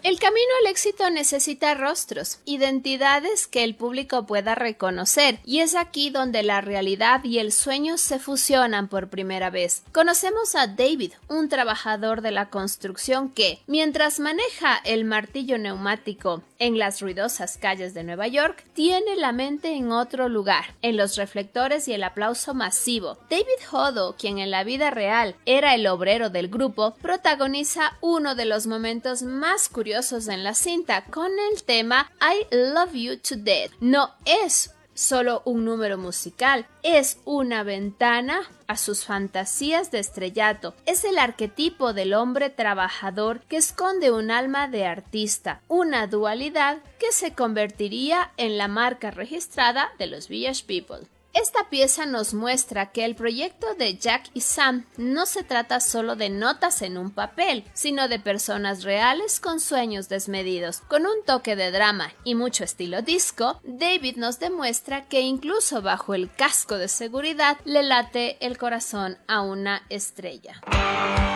El camino al éxito necesita rostros, identidades que el público pueda reconocer, y es aquí donde la realidad y el sueño se fusionan por primera vez. Conocemos a David, un trabajador de la construcción que, mientras maneja el martillo neumático en las ruidosas calles de Nueva York, tiene la mente en otro lugar, en los reflectores y el aplauso masivo. David Hodo, quien en la vida real era el obrero del grupo, protagoniza uno de los momentos más curiosos en la cinta con el tema I Love You to Death. No es solo un número musical, es una ventana a sus fantasías de estrellato. Es el arquetipo del hombre trabajador que esconde un alma de artista, una dualidad que se convertiría en la marca registrada de los Village People. Esta pieza nos muestra que el proyecto de Jack y Sam no se trata solo de notas en un papel, sino de personas reales con sueños desmedidos. Con un toque de drama y mucho estilo disco, David nos demuestra que incluso bajo el casco de seguridad le late el corazón a una estrella.